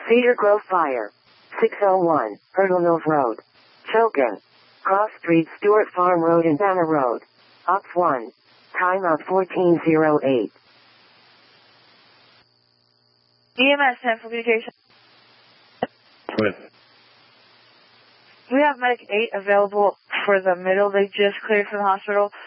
Cedar Grove Fire. 601, Hurdle Mills Road. Chokin. Cross Street, Stewart Farm Road and Banner Road. Ops 1. Timeout 1408. EMS 10 for communication. Good. We have Medic 8 available for the middle. They just cleared from the hospital.